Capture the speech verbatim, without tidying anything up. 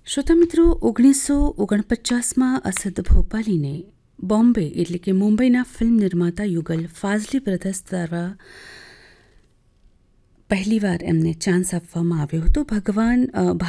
શ્રોતા મિત્રો, ઓગણીસો ઓગણપચાસમાં અસદ ભોપાલીને બોમ્બે એટલે કે મુંબઈના ફિલ્મ નિર્માતા યુગલ ફાઝલી બ્રધર્સ દ્વારા પહેલીવાર એમને ચાન્સ આપવામાં આવ્યો હતો. ભગવાન